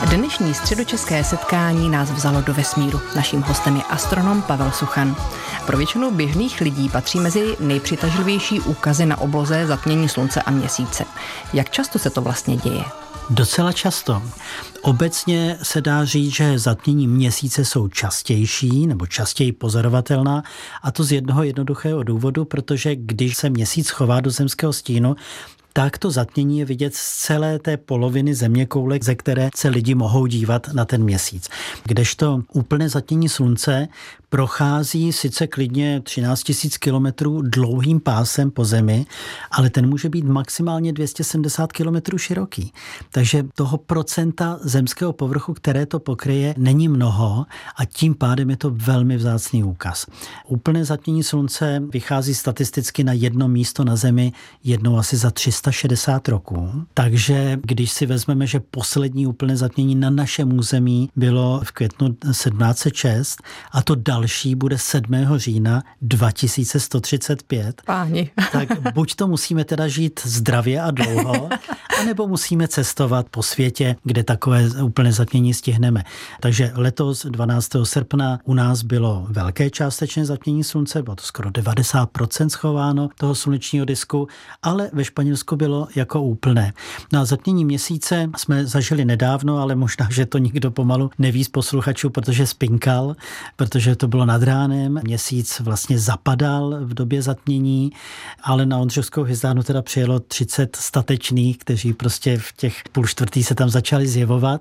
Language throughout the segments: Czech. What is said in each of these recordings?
Dnešní středočeské setkání nás vzalo do vesmíru. Naším hostem je astronom Pavel Suchan. Pro většinu běžných lidí patří mezi nejpřitažlivější úkazy na obloze zatmění Slunce a Měsíce. Jak často se to vlastně děje? Docela často. Obecně se dá říct, že zatmění Měsíce jsou častější nebo častěji pozorovatelná, a to z jednoho jednoduchého důvodu, protože když se Měsíc chová do zemského stínu, tak to zatmění je vidět z celé té poloviny zeměkoule, ze které se lidi mohou dívat na ten Měsíc. Kdežto úplné zatmění Slunce prochází sice klidně 13 000 kilometrů dlouhým pásem po Zemi, ale ten může být maximálně 270 kilometrů široký. Takže toho procenta zemského povrchu, které to pokryje, není mnoho a tím pádem je to velmi vzácný úkaz. Úplné zatmění Slunce vychází statisticky na jedno místo na Zemi jednou asi za 360 roků. Takže když si vezmeme, že poslední úplné zatmění na našem území bylo v květnu 1706 a to další bude 7. října 2135. Páni. Tak buď to musíme teda žít zdravě a dlouho, anebo musíme cestovat po světě, kde takové úplné zatmění stihneme. Takže letos 12. srpna u nás bylo velké částečné zatmění Slunce, bylo to skoro 90% schováno toho slunečního disku, ale ve Španělsku bylo jako úplné. No a zatmění Měsíce jsme zažili nedávno, ale možná, že to nikdo pomalu neví z posluchačů, protože spinkal, protože to bylo nad ránem. Měsíc vlastně zapadal v době zatmění, ale na Ondřejovskou hvězdánu teda přijelo 30 statečných, kteří prostě v těch 3:30 se tam začali zjevovat.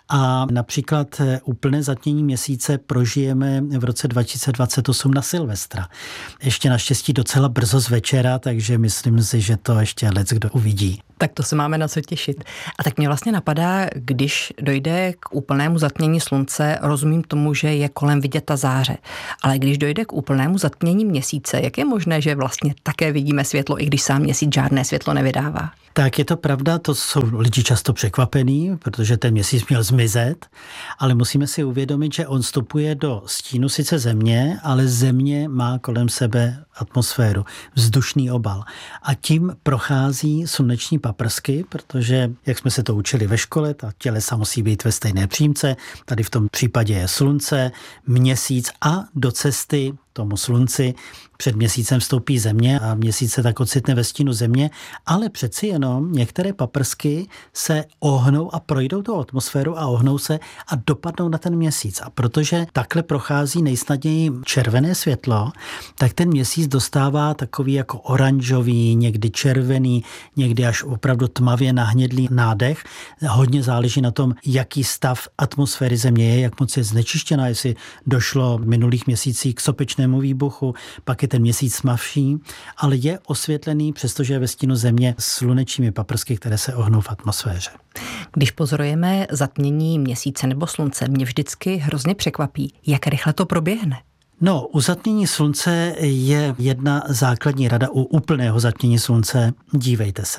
A například úplné zatmění Měsíce prožijeme v roce 2028 na Silvestra. Ještě naštěstí docela brzo z večera, takže myslím si, že to ještě leckdo uvidí. Tak to se máme na co těšit. A tak mě vlastně napadá, když dojde k úplnému zatmění Slunce, rozumím tomu, že je kolem vidět ta záře. Ale když dojde k úplnému zatmění Měsíce, jak je možné, že vlastně také vidíme světlo, i když sám Měsíc žádné světlo nevydává? Tak je to pravda, to jsou lidi často překvapení, protože ten Měsíc měl zmizet, ale musíme si uvědomit, že on vstupuje do stínu sice Země, ale Země má kolem sebe atmosféru, vzdušný obal. A tím prochází sluneční paprsky, protože, jak jsme se to učili ve škole, ta tělesa musí být ve stejné přímce, tady v tom případě je Slunce, Měsíc a do cesty tomu Slunci před Měsícem vstoupí Země a Měsíc se tak ocitne ve stínu Země, ale přeci jenom některé paprsky se ohnou a projdou tou atmosféru a ohnou se a dopadnou na ten Měsíc. A protože takhle prochází nejsnadněji červené světlo, tak ten Měsíc dostává takový jako oranžový, někdy červený, někdy až opravdu tmavě nahnědlý nádech. Hodně záleží na tom, jaký stav atmosféry Země je, jak moc je znečištěná, jestli došlo v minulých měsících k sopečnému výbuchu, pak je ten Měsíc tmavší, ale je osvětlený, přestože je ve stínu Země s slunečními paprsky, které se ohnou v atmosféře. Když pozorujeme zatmění Měsíce nebo Slunce, mě vždycky hrozně překvapí, jak rychle to proběhne. No, u zatmění Slunce je jedna základní rada u úplného zatmění Slunce. Dívejte se.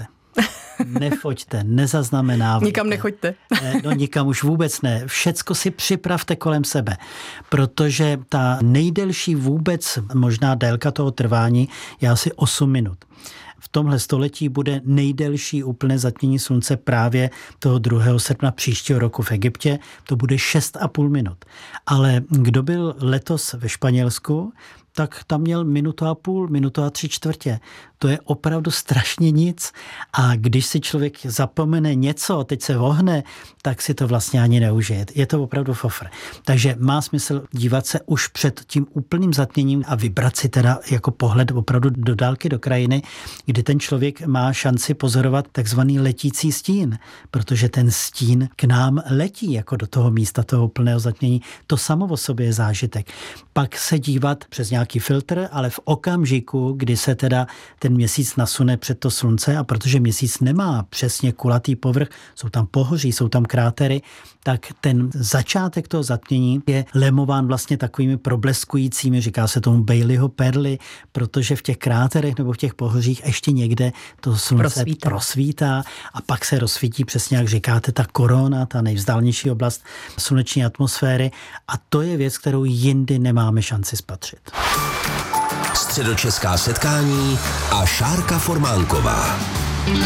Nefoťte, nezaznamenávejte. Nikam nechoďte. No nikam už vůbec ne. Všecko si připravte kolem sebe, protože ta nejdelší vůbec možná délka toho trvání je asi 8 minut. V tomhle století bude nejdelší úplné zatmění Slunce právě toho 2. srpna příštího roku v Egyptě. To bude 6,5 minut. Ale kdo byl letos ve Španělsku, tak tam měl 1,5 minuty, 1,75 minuty. To je opravdu strašně nic. A když si člověk zapomene něco, teď se ohne, tak si to vlastně ani neužije. Je to opravdu fofr. Takže má smysl dívat se už před tím úplným zatměním a vybrat si teda jako pohled opravdu do dálky, do krajiny, kdy ten člověk má šanci pozorovat takzvaný letící stín, protože ten stín k nám letí jako do toho místa toho úplného zatmění. To samo o sobě je zážitek. Pak se dívat přes nějaký filtr, ale v okamžiku, kdy se teda ten Měsíc nasune před to Slunce, a protože Měsíc nemá přesně kulatý povrch, jsou tam pohoří, jsou tam krátery, tak ten začátek toho zatmění je lemován vlastně takovými probleskujícími, říká se tomu Baileyho perly, protože v těch kráterech nebo v těch pohořích ještě někde to Slunce prosvítá a pak se rozsvítí přesně, jak říkáte, ta korona, ta nejvzdálnější oblast sluneční atmosféry, a to je věc, kterou jindy nemáme šanci spatřit. Středočeská setkání a Šárka Formánková.